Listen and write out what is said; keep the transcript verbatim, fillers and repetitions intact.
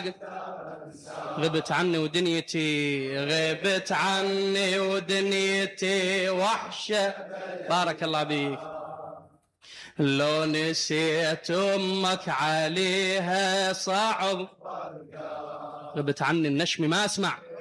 عقل. غبت عني ودنيتي، غبت عني ودنيتي وحشة. بارك الله بيك. لو نسيت أمك عليها صعب. غبت عني النشمي ما أسمع.